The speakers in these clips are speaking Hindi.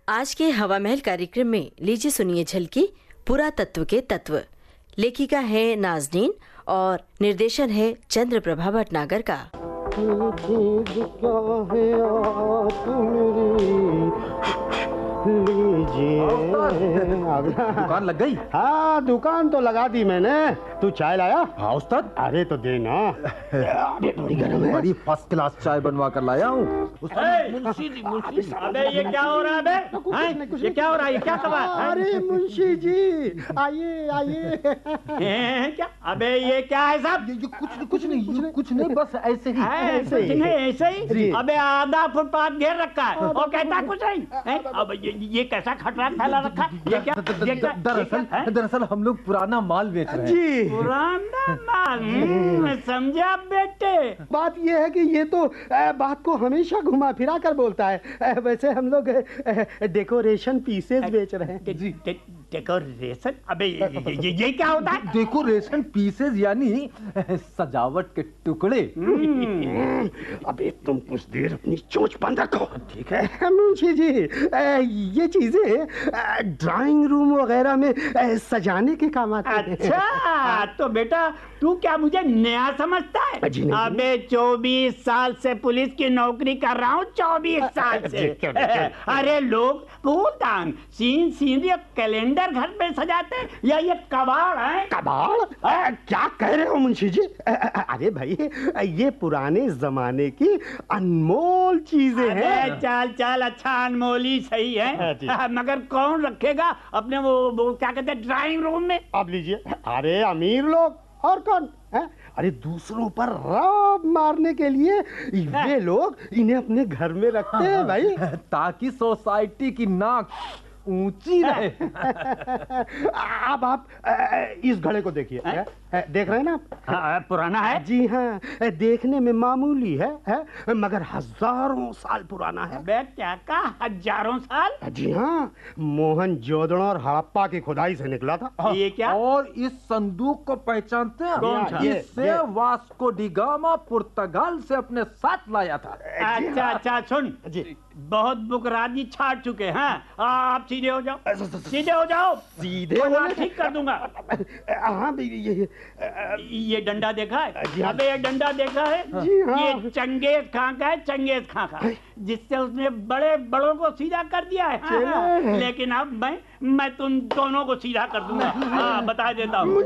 आज के हवा महल कार्यक्रम में लीजिए सुनिए झलकी पुरातत्व के तत्व। लेखिका है नाज़नीन और निर्देशन है चंद्रप्रभा भटनागर का। दुकान लग गई? हाँ, दुकान तो लगा दी मैंने। तू चाय लाया? हाँ उस्ताद। अरे तो दे ना। अरे बड़ी गर्म है। बड़ी फर्स्ट क्लास चाय बनवा कर लाया हूँ। अबे ये क्या हो रहा है? अबे ये क्या हो रहा है? ये क्या सवाल? अरे मुंशी जी, आइए आइए। क्या? अबे ये क्या है साहब? कुछ नहीं, बस ऐसे ही। ऐसे ही? अबे आधा फुटपाथ घेर रखा है और कहता कुछ नहीं। अब ये कैसा खटरा फैला रखा है? ये क्या? दरअसल हम लोग पुराना माल बेच रहे हैं। जी, पुराना माल। समझा बेटे? बात ये है कि ये तो बात को हमेशा घुमा फिरा कर बोलता है। वैसे हम लोग डेकोरेशन पीसेस बेच रहे हैं। डेकोरेशन? अबे ये क्या होता है? डेकोरेशन पीसेस यानी सजावट के टुकड़े। अबे तुम कुछ देर अपनी चोंच बंद रखो। ठीक है मुंशी जी, ये चीजें ड्राइंग रूम वगैरह में सजाने के काम आते हैं। अच्छा, तो बेटा तू क्या मुझे नया समझता है? अबे 24 साल से पुलिस की नौकरी कर रहा हूँ। 24 साल से। अरे लोग फूलदान, सीन सीनरी और कैलेंडर घर पे सजाते हैं या ये कबाड़ है? कबाड़? क्या कह रहे हो मुंशी जी? अरे भाई, ये पुराने जमाने की अनमोल चीजें हैं। चल अच्छा, अनमोल ही सही है, मगर कौन रखेगा अपने वो क्या कहते हैं ड्राइंग रूम में? अब लीजिए। अरे अमीर लोग और कौन है? अरे दूसरों पर रौब मारने के लिए ये लोग इन्हें अपने घर में रखते हैं भाई, ताकि सोसाइटी की नाक ऊंची रहे। अब आप इस घड़े को देखिए। देख रहे हैं ना आप? पुराना है? जी हाँ, देखने में मामूली है, मगर हजारों साल पुराना है। बे क्या का हजारों साल? जी हाँ, मोहनजोदड़ो और हड़प्पा की खुदाई से निकला था। ये क्या? और इस संदूक को पहचानते हैं? कौन सा? इससे वास्को डी गामा पुर्तगाल से अपने साथ लाया था। अच्छा सुन जी, बहुत बुकराजी छाट चुके हैं। आप सीधे हो जाओ, सीधे हो जाओ। सीधे ठीक कर दूंगा। हाँ, ये डंडा देखा है? अबे ये डंडा देखा है? ये चंगेज खां का है, चंगेज खां का, जिससे उसने बड़े बड़ों को सीधा कर दिया है। लेकिन अब मैं तुम दोनों को सीधा कर दूंगा। हाँ, बता देता हूँ।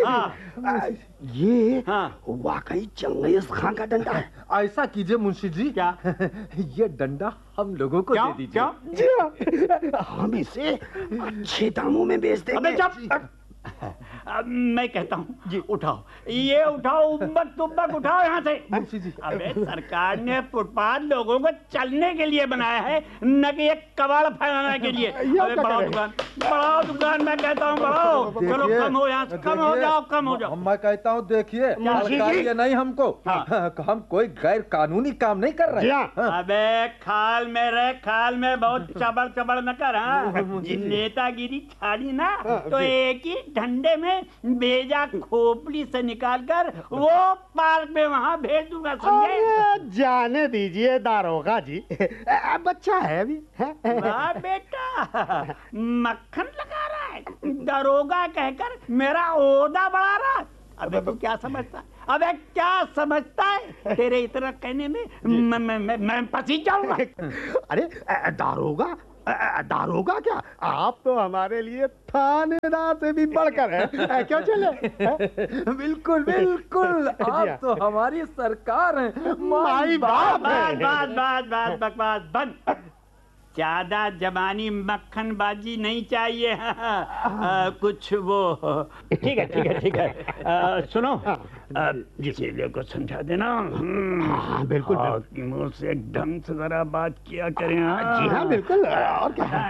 ये वाकई चंगेज खां का डंडा है। ऐसा कीजिए मुंशी जी, क्या ये डंडा हम लोगों को दे दीजिए। हम इसे अच्छे दामों में बेच देंगे। अब मैं कहता हूँ जी, उठाओ, ये उठाओ, उब्बक उठाओ यहाँ से। अबे सरकार ने फुटपाथ लोगों को चलने के लिए बनाया है, न कि एक कबाड़ फैलाने के लिए। अबे बढ़ाओ दुकान, मैं कहता हूँ बढ़ाओ। चलो कम हो यहाँ से, कम हो जाओ। मैं कहता हूँ देखिए, ये नहीं हमको, हम कोई गैर कानूनी काम नहीं कर रहे। अबे खाल में बहुत चबड़ न कर। नेतागिरी छाड़ी ना तो एक ही डंडे में भेजा खोपड़ी से निकालकर वो पार्क में वहां भेज दूंगा, समझे? जाने दीजिए दारोगा जी, बच्चा है अभी। बेटा मक्खन लगा रहा है, दारोगा कहकर मेरा ओहदा बढ़ा रहा है। अबे तू क्या समझता है? अबे क्या समझता है? तेरे इतना कहने में मैं पसीज जाऊंगा। अरे दारोगा क्या, आप तो हमारे लिए थानेदार से भी बढ़कर है। क्यों चले? बिल्कुल आप तो हमारी सरकार है, माई बाप है। बकवास बंद। ज्यादा जबानी मक्खनबाजी नहीं चाहिए। कुछ वो ठीक है। सुनो, जिसे को समझा देना। हाँ बिल्कुल, मुंह से ढंग से जरा बात किया करें। जी हाँ बिल्कुल। और क्या?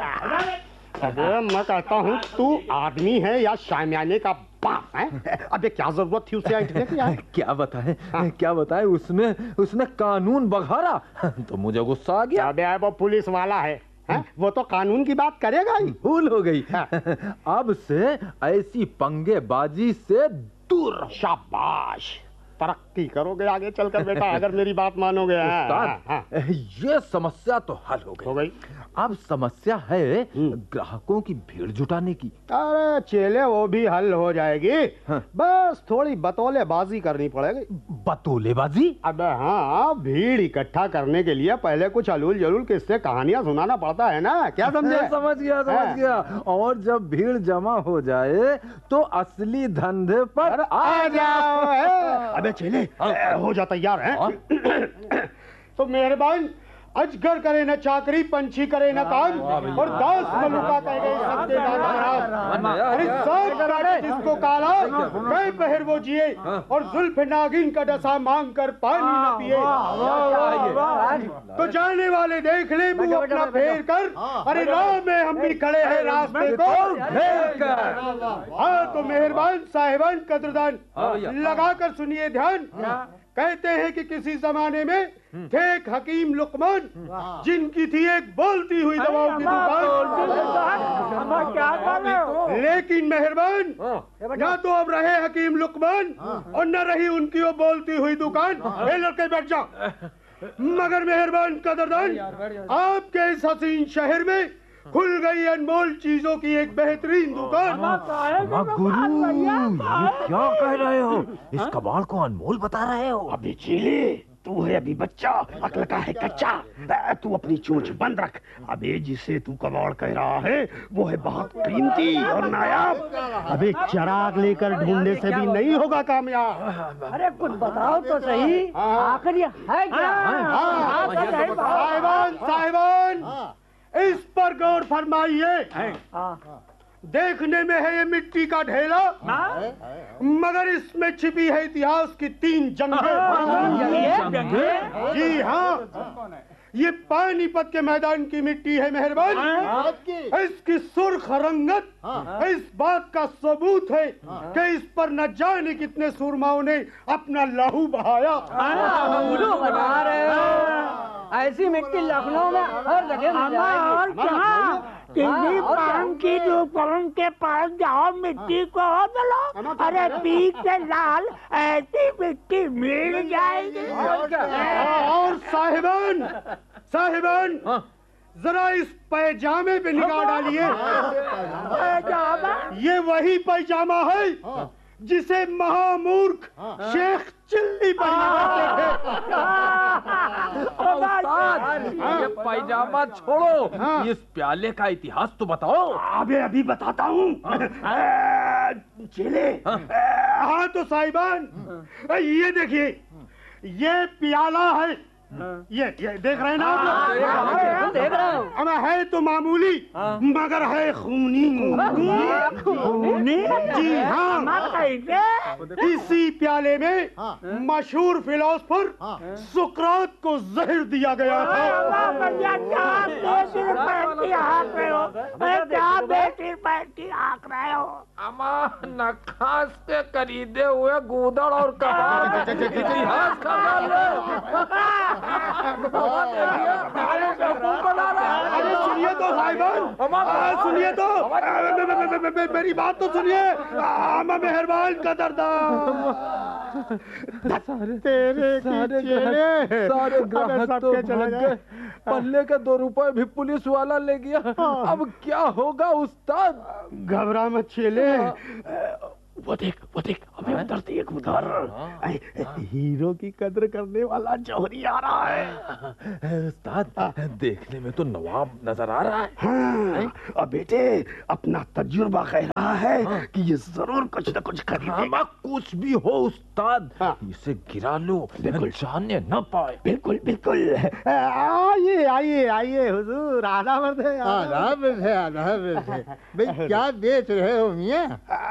अरे मैं कहता हूँ, तू आदमी है या शामियाने का बाप है? अबे क्या जरूरत थी उसे ऐंठने की यार? क्या बताए उसने कानून बघारा तो मुझे गुस्सा आ गया। अबे वो पुलिस वाला है, वो तो कानून की बात करेगा ही। भूल हो गई। अब से ऐसी पंगेबाजी से दूर। शाबाश, तरक्की करोगे आगे चलकर बेटा, अगर मेरी बात मानोगे। उस्ताद, ये समस्या तो हल हो गई। अब समस्या है ग्राहकों की भीड़ जुटाने की। अरे चेले, वो भी हल हो जाएगी। बस थोड़ी बतौलेबाजी करनी पड़ेगी। बतौलेबाजी? अबे हाँ, भीड़ इकट्ठा करने के लिए पहले कुछ अलूल जलूल किस्से कहानियां सुनाना पड़ता है ना, क्या समझे? समझ गया। और जब भीड़ जमा हो जाए तो असली धंधे पर आ जाओ। अबे चेले, हो जा तैयार है तो मेहरबान, अजगर करे न चाकरी, पंछी करे न काम, और दास मलुका कह गए सबके जिसको काला कई पहर वो जिए, और जुल्फ नागिन का डसा मांग कर पानी न पिए। तो जाने वाले देख ले मुंह अपना फेर कर, अरे राह में हम भी खड़े हैं रास्ते को घेर कर। हाँ तो मेहरबान साहिबान कदरदान, लगा कर सुनिए ध्यान। कहते हैं कि किसी जमाने में थे एक हकीम लुकमान, जिनकी थी एक बोलती हुई दवाओं की दुकान। लेकिन मेहरबान, ना तो अब रहे हकीम लुकमान और न रही उनकी वो बोलती हुई दुकान। लड़के बैठ जाओ। मगर मेहरबान कदरदान, आपके इस हसीन शहर में खुल गई अनमोल चीजों की एक बेहतरीन दुकान। गुरु, ये क्या कह रहे हो? इस कबाड़ को अनमोल बता रहे हो? अभी चीले, तू है अभी बच्चा, अक्ल का है कच्चा। तू अपनी चोंच बंद रख। अबे जिसे तू कबाड़ कह रहा है वो है बहुत कीमती और नायाब। अबे चिराग लेकर ढूंढने से भी नहीं होगा कामयाब। अरे कुछ बताओ तो सही, आखिर ये है क्या? साहिबान, इस पर गौर फरमाइए। देखने में है ये मिट्टी का ढेला, मगर इसमें छिपी है इतिहास की 3 जंगें। जी हाँ, ये पानीपत के मैदान की मिट्टी है मेहरबान। इसकी सुर्ख रंगत इस बात का सबूत है कि इस पर न जाने कितने सुरमाओं ने अपना लहू बहाया। ऐसी मिट्टी लखनऊ में हर जगह मिल जाएगी। किसी पान की दुकान के पास जाओ, मिट्टी को मिलो, अरे पीक से लाल ऐसी मिट्टी मिल जाएगी। और साहिबान, जरा इस पैजामे पे निगाह डालिए। ये वही पैजामा है जिसे महामूर्ख शेख चिल्ली पहनते थे। ये पैजामा छोड़ो, इस प्याले का इतिहास तो बताओ। अभी बताता हूँ। चले। हाँ तो साहिबान, ये देखिए, ये प्याला है। ये देख रहे हैं ना आप? देख रहा हूँ। अब है तो मामूली, मगर है खूनी। जी हाँ, इसी प्याले में मशहूर फिलोसफर सुकरात को जहर दिया गया था। नखास के खरीदे हुए गूदड़ और कबाड़ इतिहास का अरे सुनिए तो साहिबान, सुनिए तो, मेरी बात तो सुनिए। मेहरबान कदरदान, सारे ग्राहक तो भाग गए, पल्ले के 2 रुपए भी पुलिस वाला ले गया। अब क्या होगा उस्ताद? घबरा मत चेले, वो देख अभी उधर देख, उधर हीरो की कद्र करने वाला जौहरी आ रहा है। उस्ताद, देखने में तो नवाब नजर आ रहा है। हाँ, अब बेटे अपना तजुर्बा कह रहा है कि ये जरूर कुछ न कुछ खरीदेगा। कुछ भी हो उस्ताद, इसे गिरा लो, जाने न पाए। बिल्कुल। आइए हुजूर, आदाब है। भाई क्या बेच रहे हो मियां?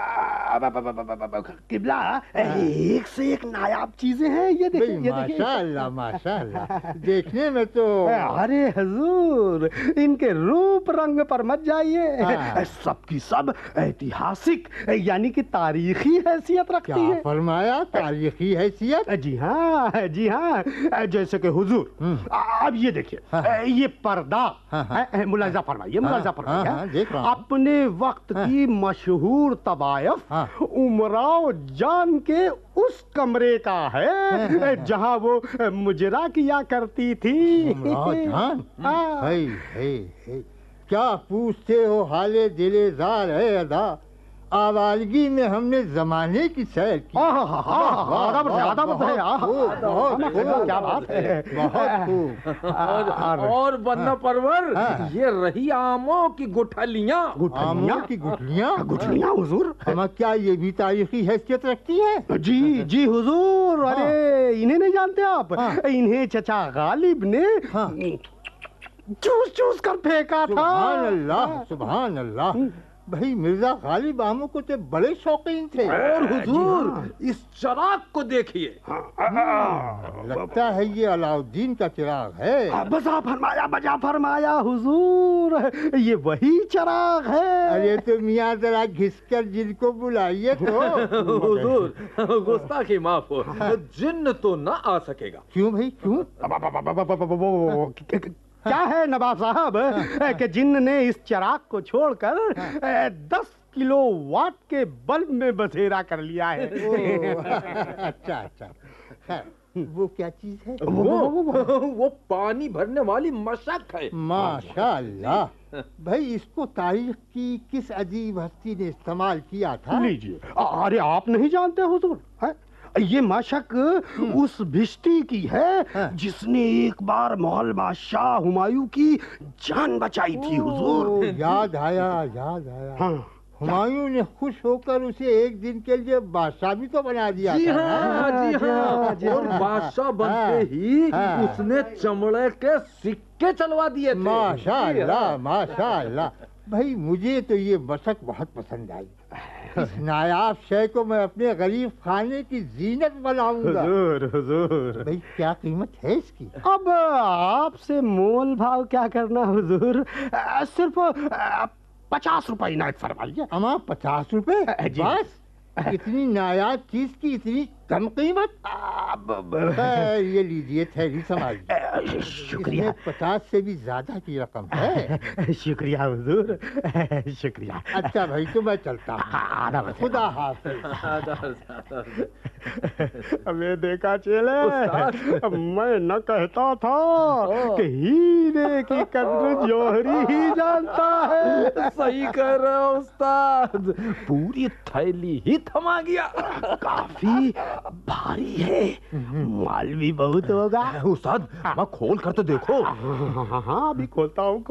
किबला, एक से एक नायाब चीजें हैं। ये देखिए, माशाअल्लाह। देखने में तो, अरे हुजूर, इनके रूप रंग पर मत जाइए। सबकी सब ऐतिहासिक यानी कि तारीखी हैसियत रखती है। फरमाया तारीखी हैसियत? जी हाँ। जैसे कि हुजूर, अब ये देखिए, ये पर्दा मुलाजा फरमाइए, मुलाजा फरमाइए। देख रहा हूं। अपने वक्त की मशहूर तवायफ उमराव जान के उस कमरे का है जहां वो मुजरा किया करती थी। उमराव जान? है। क्या पूछते हो, हाले दिलेदार है अदा, आवालगी में हमने जमाने की सैर की। क्या बात है, बहुत खूब। और बन्ना परवर, ये रही आमों की गुठलियां। आमों की गुठलियां? गुठलियां हुजूर? हम क्या ये भी तारीखी हैसियत रखती है? जी हुजूर। अरे इन्हें नहीं जानते आप? इन्हें चचा गालिब ने चूस कर फेंका था। सुभान अल्लाह, सुभान अल्लाह। भाई मिर्जा गालिब आमों को तो बड़े शौकीन थे। और हुजूर, इस चिराग को देखिए। लगता है ये अलाउद्दीन का चिराग है। बजा फरमाया हुजूर, ये वही चिराग है। अरे तो मियाँ जरा घिसकर जिनको बुलाइए तो। हुजूर, गुस्ताखी माफ हो, जिन्न तो ना आ सकेगा। क्यों भाई, क्यों? क्या है नवाब साहब कि जिन्न ने इस चिराग को छोड़कर 10 किलो वाट के बल्ब में बसेरा कर लिया है। अच्छा। वो क्या चीज है? वो पानी भरने वाली मशक है। माशाअल्लाह। भाई इसको तारीख की किस अजीब हस्ती ने इस्तेमाल किया था? लीजिए। अरे आप नहीं जानते हुजूर? ये मशक उस भिश्ती की है जिसने एक बार मुगल बादशाह हुमायूं की जान बचाई थी हुजूर। याद आया। हुमायूं ने खुश होकर उसे एक दिन के लिए बादशाह भी तो बना दिया जी था। हाँ। और बादशाह बनते ही उसने चमड़े के सिक्के चलवा दिए थे। माशाअल्लाह। भाई मुझे तो ये मशक बहुत पसंद आई। इस नायाब शय को मैं अपने गरीब खाने की जीनत बनाऊंगा। हुजूर। भाई क्या कीमत है इसकी? अब आपसे मोल भाव क्या करना हुजूर, सिर्फ 50 रुपए इनायत फरमाइए। अमा 50 रुपए? बस? इतनी नायाब चीज की इतनी कम कीमत? ये लीजिए, थैली संभालिए। शुक्रिया। 50 से भी ज्यादा की रकम है। शुक्रिया हुजूर, शुक्रिया। अच्छा भाई, तो मैं चलता हूँ। खुदा हाफिज। हमें देखा चेले, मैं न कहता था कि हीरे की कद्र जौहरी ही जानता है। सही कह रहे हो उस्ताद, पूरी थैली ही थमा गया। काफी भारी है, माल भी बहुत होगा। उस्ताद, मैं खोल कर तो देखो। हाँ, अभी खोलता हूँ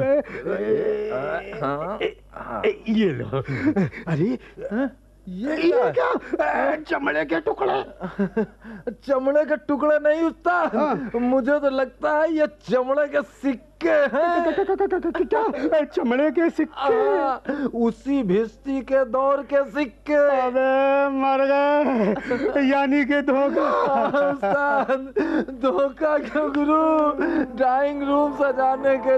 ये लो। अरे ये क्या? चमड़े के टुकड़े? चमड़े के टुकड़े नहीं उस्ताद, मुझे तो लगता है ये चमड़े के सिक्के हैं। क्या? चमड़े के सिक्के? उसी भिश्ती के दौर के सिक्के। अबे मर गए, यानी के धोखा। उस्ताद, धोखा क्यों गुरु? ड्राइंग रूम सजाने के